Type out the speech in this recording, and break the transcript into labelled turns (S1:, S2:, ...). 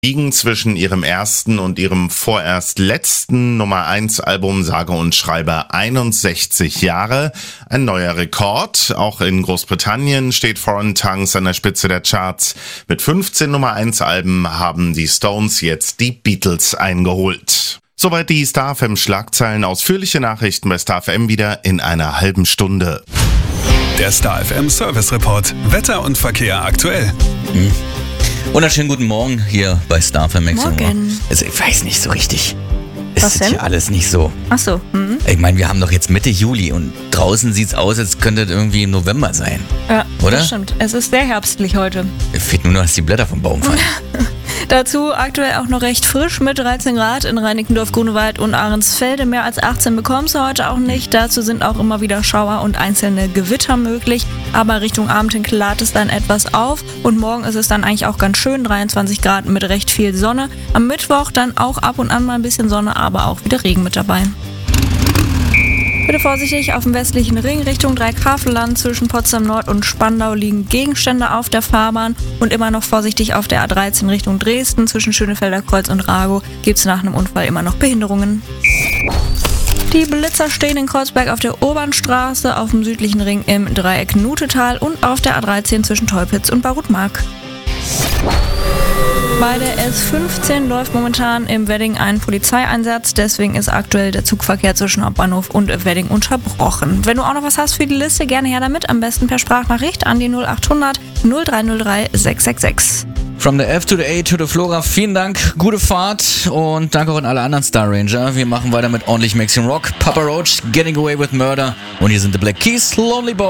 S1: Liegen zwischen ihrem ersten und ihrem vorerst letzten Nummer 1 Album sage und schreibe 61 Jahre. Ein neuer Rekord. Auch in Großbritannien steht Foreign Tongues an der Spitze der Charts. Mit 15 Nummer 1 Alben haben die Stones jetzt die Beatles eingeholt. Soweit die Star FM Schlagzeilen. Ausführliche Nachrichten bei Star FM wieder in einer halben Stunde.
S2: Der Star FM Service Report. Wetter und Verkehr aktuell.
S3: Wunderschönen guten Morgen hier bei Star FM.
S4: Morgen.
S3: Also ich weiß nicht so richtig.
S4: Was
S3: Ist
S4: denn?
S3: hier alles nicht so.
S4: Ach so.
S3: Ich meine, wir haben doch jetzt Mitte Juli und draußen sieht's aus, als könnte es irgendwie im November sein.
S4: Ja,
S3: Oder?
S4: das stimmt. Es ist sehr herbstlich heute.
S3: Fehlt nur noch, dass die Blätter vom Baum fallen.
S4: Dazu aktuell auch noch recht frisch mit 13 Grad in Reinickendorf, Grunewald und Ahrensfelde. Mehr als 18 bekommst du heute auch nicht. Dazu sind auch immer wieder Schauer und einzelne Gewitter möglich. Aber Richtung Abend hin klart es dann etwas auf. Und morgen ist es dann eigentlich auch ganz schön. 23 Grad mit recht viel Sonne. Am Mittwoch dann auch ab und an mal ein bisschen Sonne, aber auch wieder Regen mit dabei. Bitte vorsichtig, auf dem westlichen Ring Richtung Dreikaveland zwischen Potsdam Nord und Spandau liegen Gegenstände auf der Fahrbahn und immer noch vorsichtig auf der A13 Richtung Dresden zwischen Schönefelder Kreuz und Rago gibt es nach einem Unfall immer noch Behinderungen. Die Blitzer stehen in Kreuzberg auf der Obernstraße, auf dem südlichen Ring im Dreieck Nutetal und auf der A13 zwischen Teupitz und Barutmark. Bei der S15 läuft momentan im Wedding ein Polizeieinsatz, deswegen ist aktuell der Zugverkehr zwischen Hauptbahnhof und Wedding unterbrochen. Wenn du auch noch was hast für die Liste, gerne her damit, am besten per Sprachnachricht an die 0800 0303 666.
S3: From the F to the A to the Flora, vielen Dank, gute Fahrt und danke auch an alle anderen Star Ranger. Wir machen weiter mit ordentlich Maximum Rock, Papa Roach, Getting Away with Murder und hier sind The Black Keys, Lonely Boy.